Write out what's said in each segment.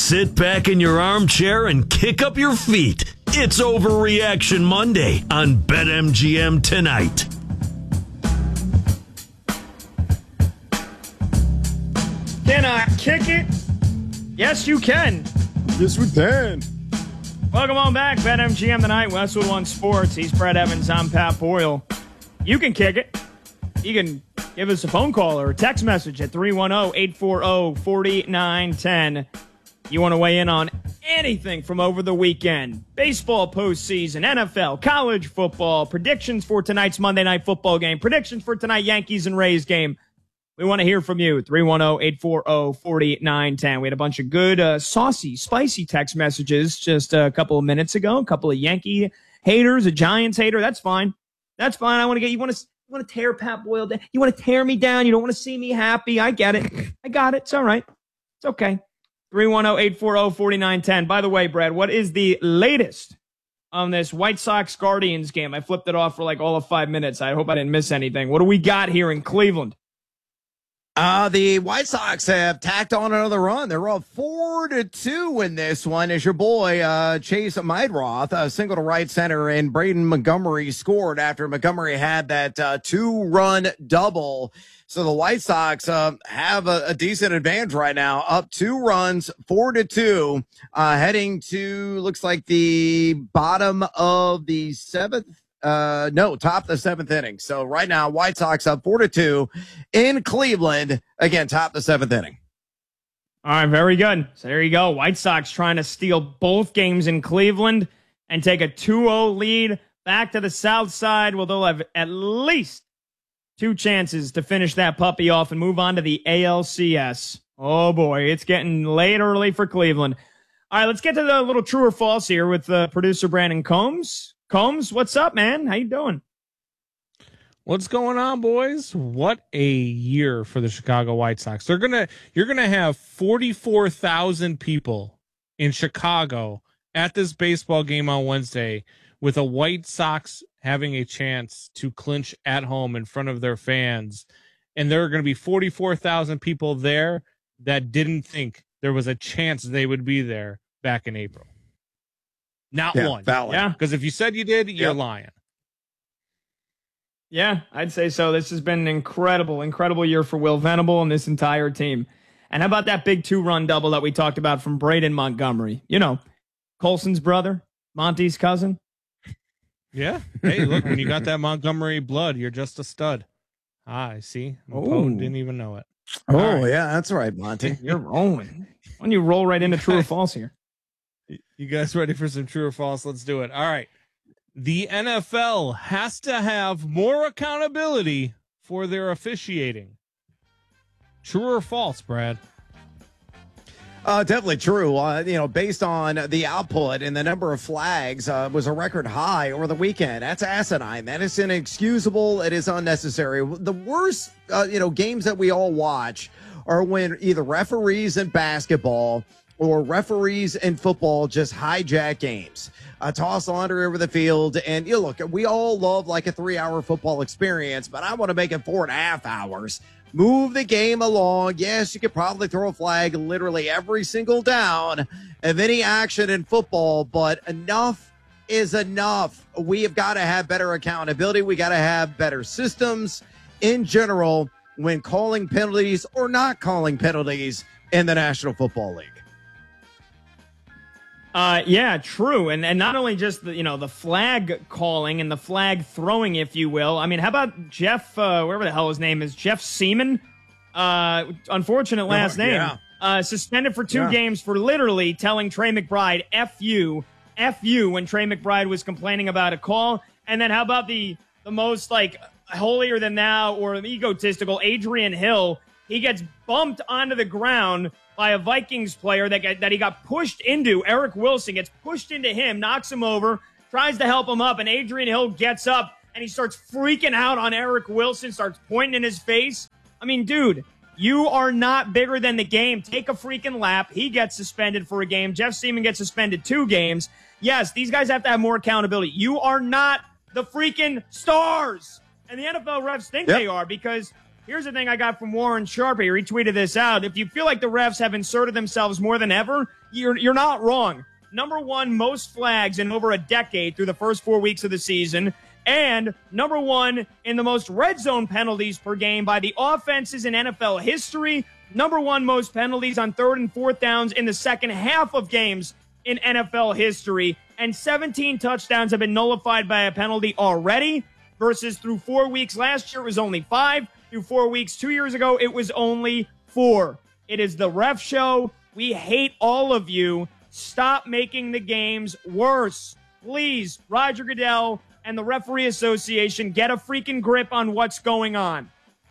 Sit back in your armchair and kick up your feet. It's Overreaction Monday on BetMGM tonight. Can I kick it? Yes, you can. Yes, we can. Welcome on back, BetMGM tonight. Westwood One Sports. He's Brett Evans. I'm Pat Boyle. You can kick it. You can give us a phone call or a text message at 310-840-4910. You want to weigh in on anything from over the weekend. Baseball postseason, NFL, college football, predictions for tonight's Monday Night Football game, predictions for tonight Yankees and Rays game. We want to hear from you. 310-840-4910. We had a bunch of good, saucy, spicy text messages just a couple of minutes ago. A couple of Yankee haters, a Giants hater. That's fine. That's fine. I want to get you want to tear Pat Boyle down. You want to tear me down. You don't want to see me happy. I get it. I got it. It's all right. It's okay. 310-840-4910. By the way, Brad, what is the latest on this White Sox-Guardians game? I flipped it off for like all of 5 minutes. I hope I didn't miss anything. What do we got here in Cleveland? The White Sox have tacked on another run. They're up 4-2 in this one as your boy Chase Meidroth, a single to right center, and Braden Montgomery scored after Montgomery had that two-run double. So the White Sox have a decent advantage right now, up 2 runs, 4-2, heading to, looks like the bottom of the seventh. Top of the 7th inning. So right now, White Sox up 4-2 in Cleveland. Again, top of the 7th inning. All right, very good. So there you go. White Sox trying to steal both games in Cleveland and take a 2-0 lead back to the south side. Well, they'll have at least 2 chances to finish that puppy off and move on to the ALCS. Oh, boy, it's getting late early for Cleveland. All right, let's get to the little true or false here with producer Brandon Combs. Combs, what's up, man? How you doing? What's going on, boys? What a year for the Chicago White Sox. You're gonna have 44,000 people in Chicago at this baseball game on Wednesday, with a White Sox having a chance to clinch at home in front of their fans. And there are going to be 44,000 people there that didn't think there was a chance they would be there back in April. Not one. Valid. Yeah. Because if you said you did, you're lying. Yeah, I'd say so. This has been an incredible year for Will Venable and this entire team. And how about that big 2-run double that we talked about from Braden Montgomery? You know, Colson's brother, Monty's cousin. Yeah. Hey, look, when you got that Montgomery blood, you're just a stud. I see. Poe didn't even know it. Oh, right. Yeah, that's right, Monty. You're rolling. Why don't you roll right into true or false here? You guys ready for some true or false? Let's do it. All right. The NFL has to have more accountability for their officiating. True or false, Brad? Definitely true. Based on the output and the number of flags was a record high over the weekend. That's asinine. That is inexcusable. It is unnecessary. The worst, games that we all watch are when either referees in basketball or referees in football just hijack games, toss laundry over the field. And look, we all love like a 3-hour football experience, but I want to make it 4.5 hours. Move the game along. Yes, you could probably throw a flag literally every single down of any action in football, but enough is enough. We have got to have better accountability. We got to have better systems in general when calling penalties or not calling penalties in the National Football League. Yeah, true. And not only just the flag calling and the flag throwing, if you will. I mean, how about Jeff, whatever the hell his name is, Jeff Seaman? Unfortunate last name. Yeah. Suspended for 2 games for literally telling Trey McBride, F you, when Trey McBride was complaining about a call. And then how about the most holier than thou or egotistical Adrian Hill? He gets bumped onto the ground by a Vikings player that he got pushed into. Eric Wilson gets pushed into him, knocks him over, tries to help him up, and Adrian Hill gets up, and he starts freaking out on Eric Wilson, starts pointing in his face. I mean, dude, you are not bigger than the game. Take a freaking lap. He gets suspended for a game. Jeff Seaman gets suspended 2 games. Yes, these guys have to have more accountability. You are not the freaking stars. And the NFL refs think they are because Here's the thing I got from Warren Sharp. He retweeted this out. If you feel like the refs have inserted themselves more than ever, you're not wrong. Number one, most flags in over a decade through the first 4 weeks of the season. And number one in the most red zone penalties per game by the offenses in NFL history. Number one most penalties on 3rd and 4th downs in the second half of games in NFL history. And 17 touchdowns have been nullified by a penalty already versus through 4 weeks last year it was only 5. Through 4 weeks 2 years ago it was only 4. It is the ref show. We hate all of you. Stop making the games worse. Please, Roger Goodell and the Referee Association, get a freaking grip on what's going on.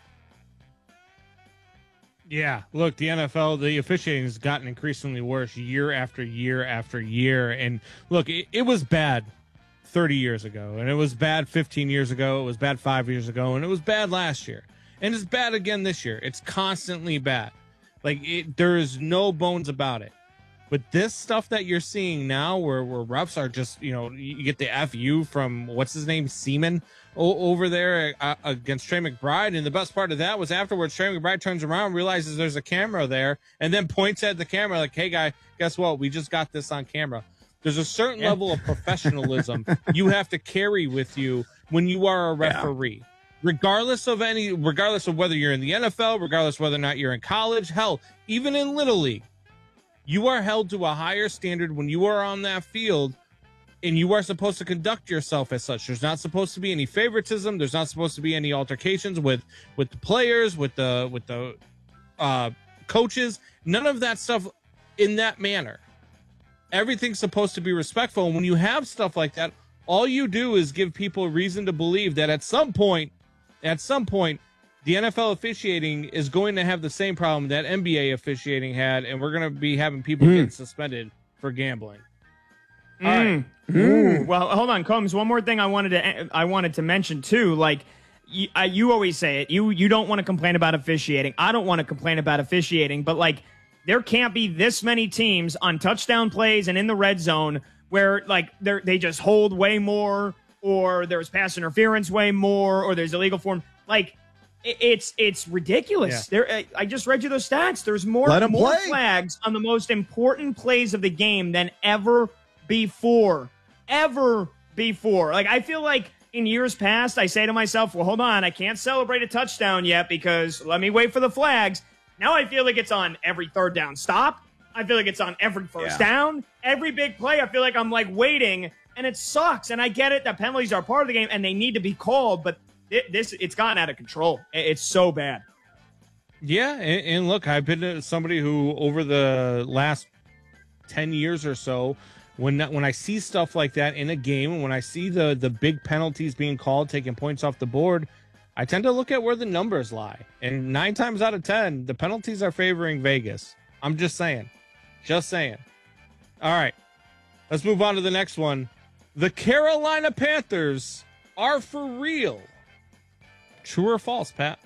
Yeah, look, the NFL, the officiating has gotten increasingly worse year after year after year. And look, it was bad 30 years ago, and it was bad 15 years ago, it was bad 5 years ago, and it was bad last year. And it's bad again this year. It's constantly bad. There is no bones about it. But this stuff that you're seeing now where refs are just, you get the FU from, what's his name, Seaman over there against Trey McBride. And the best part of that was afterwards, Trey McBride turns around, realizes there's a camera there, and then points at the camera like, hey, guy, guess what? We just got this on camera. There's a certain level of professionalism you have to carry with you when you are a referee. Yeah. Regardless of whether you're in the NFL, regardless of whether or not you're in college, hell, even in Little League. You are held to a higher standard when you are on that field, and you are supposed to conduct yourself as such. There's not supposed to be any favoritism. There's not supposed to be any altercations with the players, with the coaches. None of that stuff in that manner. Everything's supposed to be respectful. And when you have stuff like that, all you do is give people a reason to believe that at some point, the NFL officiating is going to have the same problem that NBA officiating had, and we're going to be having people get suspended for gambling. All right. Well, hold on, Combs. One more thing I wanted to mention too. Like you always say it. You don't want to complain about officiating. I don't want to complain about officiating. But like, there can't be this many teams on touchdown plays and in the red zone where like they just hold way more, or there's pass interference way more, or there's illegal form. Like, it's ridiculous. Yeah. I just read you those stats. There's more flags on the most important plays of the game than ever before. Ever before. Like, I feel like in years past, I say to myself, well, hold on, I can't celebrate a touchdown yet because let me wait for the flags. Now I feel like it's on every 3rd down stop. I feel like it's on every first down. Every big play, I feel like I'm like waiting, and it sucks. And I get it that penalties are part of the game and they need to be called, but it's gotten out of control. It's so bad. Yeah, and look, I've been somebody who over the last 10 years or so, when I see stuff like that in a game, and when I see the big penalties being called, taking points off the board, I tend to look at where the numbers lie. And 9 times out of 10, the penalties are favoring Vegas. I'm just saying. Just saying. All right, let's move on to the next one. The Carolina Panthers are for real. True or false, Pat?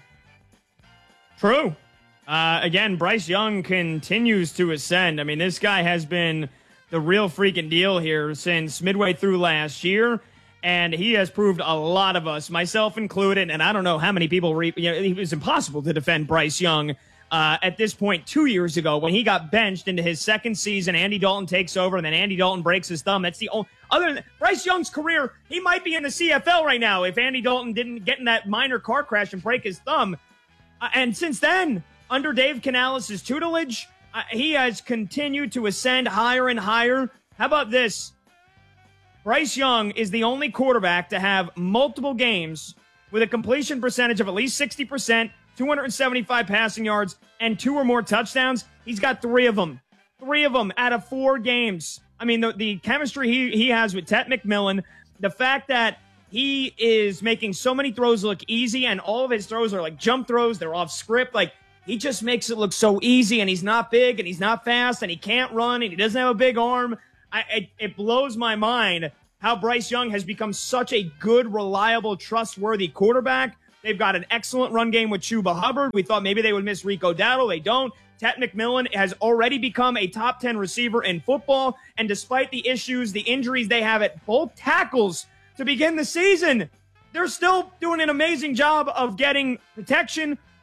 True. Again, Bryce Young continues to ascend. I mean, this guy has been the real freaking deal here since midway through last year, and he has proved a lot of us, myself included, and I don't know how many people, it was impossible to defend Bryce Young at this point 2 years ago when he got benched into his second season. Andy Dalton takes over, and then Andy Dalton breaks his thumb. That's the only, other than Bryce Young's career, he might be in the CFL right now if Andy Dalton didn't get in that minor car crash and break his thumb. And since then, under Dave Canales' tutelage, he has continued to ascend higher and higher. How about this? Bryce Young is the only quarterback to have multiple games with a completion percentage of at least 60%, 275 passing yards, and 2 or more touchdowns. He's got 3 of them. 3 of them out of 4 games. I mean, the chemistry he has with Tet McMillan, the fact that he is making so many throws look easy, and all of his throws are like jump throws. They're off script. Like, he just makes it look so easy, and he's not big, and he's not fast, and he can't run, and he doesn't have a big arm. It blows my mind how Bryce Young has become such a good, reliable, trustworthy quarterback. They've got an excellent run game with Chuba Hubbard. We thought maybe they would miss Rico Dowdle. They don't. Tet McMillan has already become a top 10 receiver in football. And despite the issues, the injuries they have at both tackles to begin the season, they're still doing an amazing job of getting protection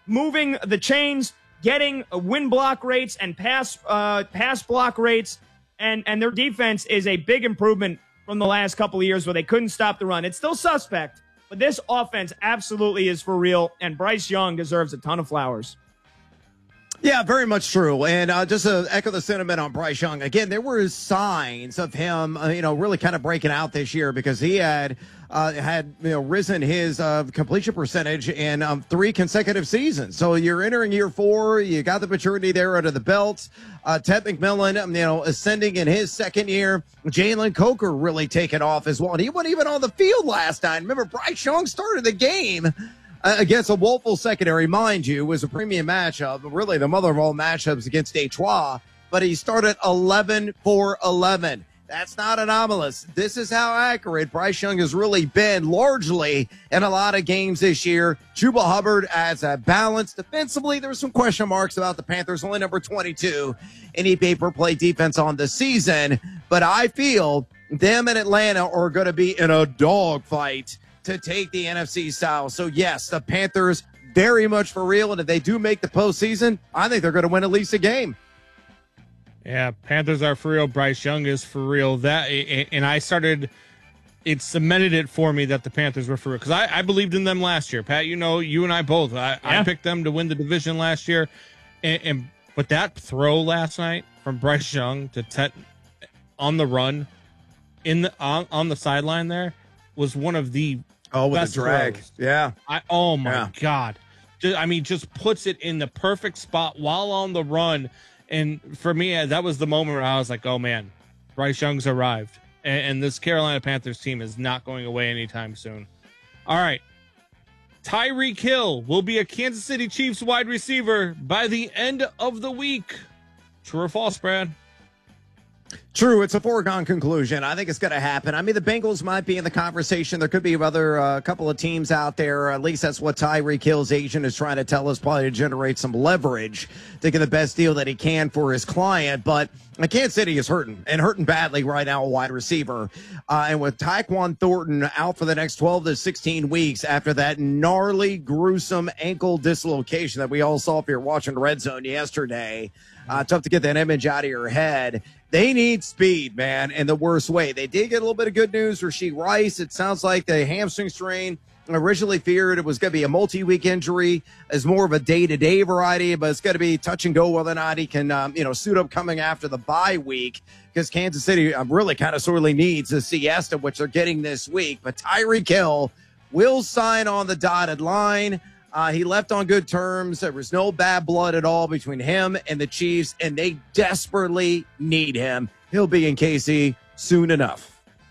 moving the chains, getting win block rates and pass block rates, and their defense is a big improvement from the last couple of years where they couldn't stop the run. It's still suspect, but this offense absolutely is for real, and Bryce Young deserves a ton of flowers. Yeah, very much true. And just to echo the sentiment on Bryce Young, again, there were signs of him, really kind of breaking out this year because he had risen his completion percentage in 3 consecutive seasons. So you're entering year 4. You got the maturity there under the belt. Ted McMillan, ascending in his second year. Jalen Coker really taking off as well. And he wasn't even on the field last night. Remember, Bryce Young started the game against a woeful secondary, mind you, was a premium matchup, really the mother of all matchups against Detroit, but he started 11 for 11. That's not anomalous. This is how accurate Bryce Young has really been largely in a lot of games this year. Chuba Hubbard adds a balance. Defensively, there were some question marks about the Panthers, only number 22 in EPA per play defense on the season, but I feel them and Atlanta are going to be in a dogfight to take the NFC South. So, yes, the Panthers very much for real, and if they do make the postseason, I think they're going to win at least a game. Yeah, Panthers are for real. Bryce Young is for real. It cemented it for me that the Panthers were for real because I believed in them last year. Pat, you and I both. I picked them to win the division last year, but that throw last night from Bryce Young to Tet on the run on the sideline there was one of the with the drag. Throws. Yeah. God. Just puts it in the perfect spot while on the run. And for me, that was the moment where I was like, oh, man, Bryce Young's arrived. And this Carolina Panthers team is not going away anytime soon. All right. Tyreek Hill will be a Kansas City Chiefs wide receiver by the end of the week. True or false, Brad? True. It's a foregone conclusion. I think it's going to happen. I mean, the Bengals might be in the conversation. There could be other couple of teams out there. At least that's what Tyreek Hill's agent is trying to tell us, probably to generate some leverage to get the best deal that he can for his client. But Kansas City is hurting badly right now, a wide receiver. And with Tyquan Thornton out for the next 12 to 16 weeks after that gnarly, gruesome ankle dislocation that we all saw if you're watching Red Zone yesterday, tough to get that image out of your head. They need speed, man, in the worst way. They did get a little bit of good news for Rashee Rice. It sounds like the hamstring strain originally feared it was going to be a multi-week injury as more of a day-to-day variety, but it's going to be touch and go whether or not he can, suit up coming after the bye week because Kansas City really kind of sorely needs a siesta, which they're getting this week. But Tyreek Hill will sign on the dotted line. He left on good terms. There was no bad blood at all between him and the Chiefs, and they desperately need him. He'll be in KC soon enough.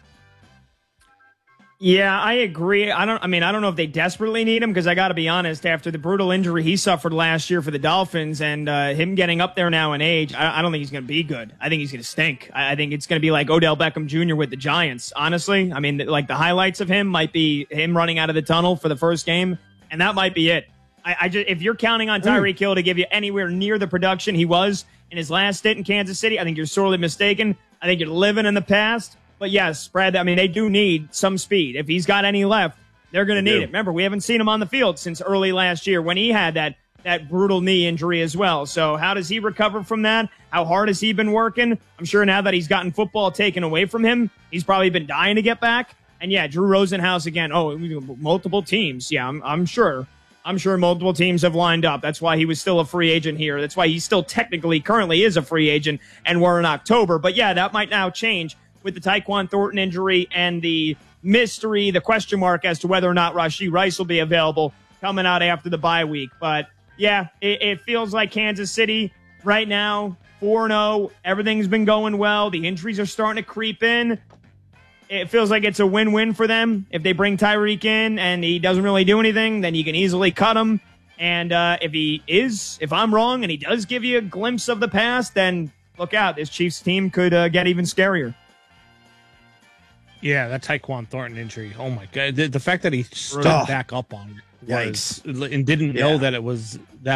Yeah, I agree. I don't know if they desperately need him because I got to be honest, after the brutal injury he suffered last year for the Dolphins and him getting up there now in age, I don't think he's going to be good. I think he's going to stink. I think it's going to be like Odell Beckham Jr. with the Giants, honestly. I mean, like the highlights of him might be him running out of the tunnel for the first game. And that might be it. If you're counting on Tyreek Hill to give you anywhere near the production he was in his last stint in Kansas City, I think you're sorely mistaken. I think you're living in the past. But yes, Brad, they do need some speed. If he's got any left, they're going to need it. Remember, we haven't seen him on the field since early last year when he had that brutal knee injury as well. So how does he recover from that? How hard has he been working? I'm sure now that he's gotten football taken away from him, he's probably been dying to get back. And yeah, Drew Rosenhaus again. Oh, multiple teams. Yeah, I'm sure multiple teams have lined up. That's why he was still a free agent here. That's why he still technically currently is a free agent, and we're in October. But yeah, that might now change with the Tyquan Thornton injury and the mystery, the question mark as to whether or not Rashee Rice will be available coming out after the bye week. But yeah, it feels like Kansas City right now, 4-0. Everything's been going well. The injuries are starting to creep in. It feels like it's a win-win for them. If they bring Tyreek in and he doesn't really do anything, then you can easily cut him. And if I'm wrong and he does give you a glimpse of the past, then look out. This Chiefs team could get even scarier. Yeah, that Tyquan Thornton injury. Oh, my God. The fact that he stood back up on it and didn't know that it was that